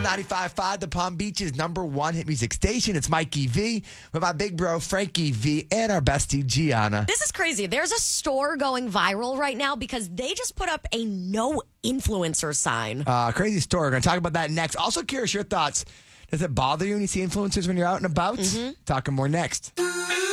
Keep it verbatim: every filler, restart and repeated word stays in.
ninety-five point five, the Palm Beach's number one hit music station. It's Mikey V with my big bro, Frankie V, and our bestie, Gianna. This is crazy. There's a store going viral right now because they just put up a no influencer sign. Uh, crazy story. We're going to talk about that next. Also, curious your thoughts. Does it bother you when you see influencers when you're out and about? Mm-hmm. Talking more next.